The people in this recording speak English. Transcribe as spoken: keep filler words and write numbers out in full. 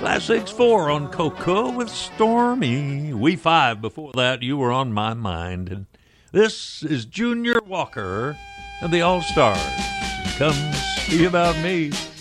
Classics four on Cocoa with Stormy. We five before that, You Were on My Mind. And this is Junior Walker and the All-Stars. Come see about me.